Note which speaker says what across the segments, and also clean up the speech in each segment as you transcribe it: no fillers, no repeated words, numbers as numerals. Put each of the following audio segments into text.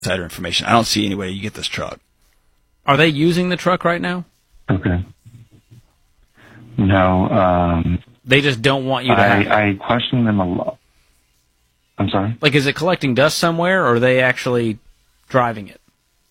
Speaker 1: insider information. I don't see any way you get this truck.
Speaker 2: Are they using the truck right now?
Speaker 3: Okay. No.
Speaker 2: They just don't want you to have it.
Speaker 3: I question them a lot. I'm sorry?
Speaker 2: Like, is it collecting dust somewhere, or are they actually driving it?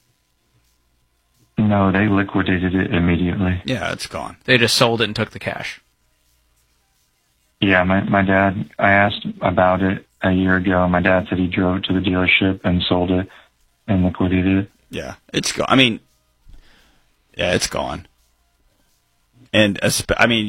Speaker 3: No, they liquidated it immediately.
Speaker 1: Yeah, it's gone.
Speaker 2: They just sold it and took the cash.
Speaker 3: Yeah, my dad, I asked about it a year ago, and my dad said he drove it to the dealership and sold it and liquidated it.
Speaker 1: Yeah, it's gone. I mean, yeah, it's gone. And, I mean,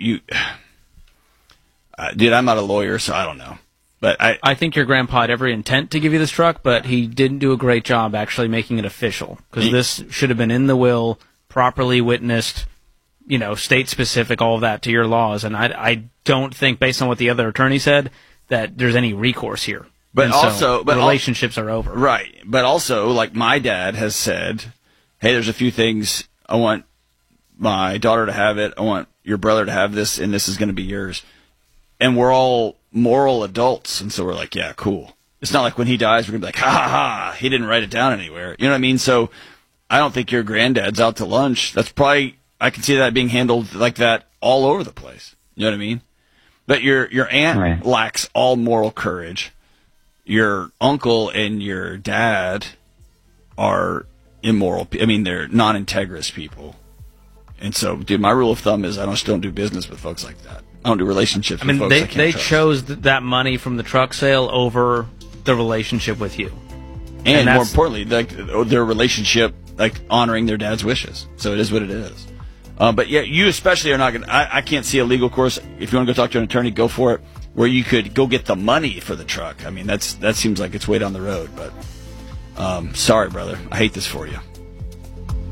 Speaker 1: dude, I'm not a lawyer, so I don't know. But
Speaker 2: I think your grandpa had every intent to give you this truck, but he didn't do a great job actually making it official. Because this should have been in the will, properly witnessed, state-specific, all of that to your laws. And I don't think, based on what the other attorney said, that there's any recourse here. But relationships are over.
Speaker 1: Right. But also, like my dad has said, hey, there's a few things I want my daughter to have it. I want your brother to have this, and this is going to be yours. And we're all moral adults, and so we're like, yeah, cool. It's not like when he dies, we're going to be like, ha, ha, ha, he didn't write it down anywhere. You know what I mean? So I don't think your granddad's out to lunch. That's probably, I can see that being handled like that all over the place. You know what I mean? But your aunt lacks all moral courage. Your uncle and your dad are immoral. I mean, they're non-integrous people. And so, dude, my rule of thumb is I just don't do business with folks like that. I don't do relationships with folks I can't
Speaker 2: they
Speaker 1: trust.
Speaker 2: chose that money from the truck sale over the relationship with you.
Speaker 1: And more importantly, like their relationship, like honoring their dad's wishes. So it is what it is. But yeah, you especially are not going to, I can't see a legal course. If you want to go talk to an attorney, go for it, where you could go get the money for the truck. I mean, that seems like it's way down the road. But sorry, brother. I hate this for you.